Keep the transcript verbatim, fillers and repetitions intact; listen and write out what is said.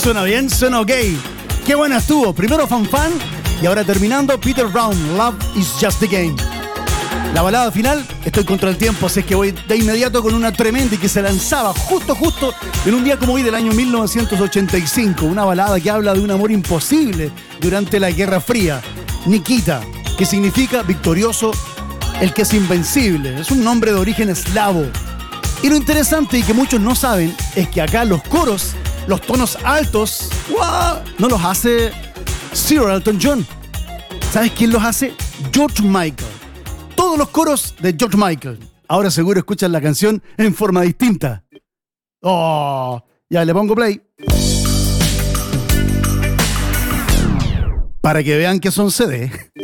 Suena bien, suena ok. Qué buena estuvo. Primero Fan Fan y ahora terminando Peter Brown, Love is Just a Game. La balada final, estoy contra el tiempo, así que voy de inmediato con una tremenda y que se lanzaba justo, justo en un día como hoy del año mil novecientos ochenta y cinco. Una balada que habla de un amor imposible durante la Guerra Fría. Nikita, que significa victorioso, el que es invencible. Es un nombre de origen eslavo. Y lo interesante y que muchos no saben es que acá los coros, los tonos altos, ¡guau!, no los hace Sir Elton John. ¿Sabes quién los hace? George Michael. Todos los coros de George Michael. Ahora seguro escuchan la canción en forma distinta. Oh, ya le pongo play. Para que vean que son C D.